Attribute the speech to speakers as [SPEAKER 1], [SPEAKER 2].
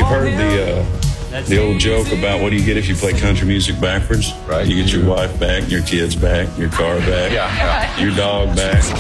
[SPEAKER 1] You've heard the old joke about what do you get if you play country music backwards?
[SPEAKER 2] Right.
[SPEAKER 1] You get your wife back, your kids back, your car back, your dog back.